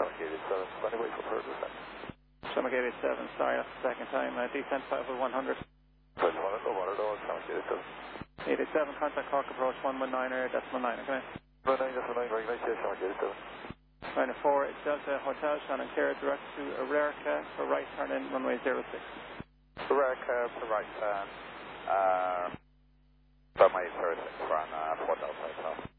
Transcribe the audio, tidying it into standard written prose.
Stomach 887, for third descent. Stomach 887, sorry, that's the second time. Descent 5 100. 5 100, Stomach 887. 887, contact Cork approach 119 decimal 9, okay? 119 decimal 9, very nice, Stomach 887. Line 4, it's Delta Hotel, Shannon Clare, direct to Arerca for right turn in, runway 06. Arerca for right turn, runway 06 for 4 Delta Hotel.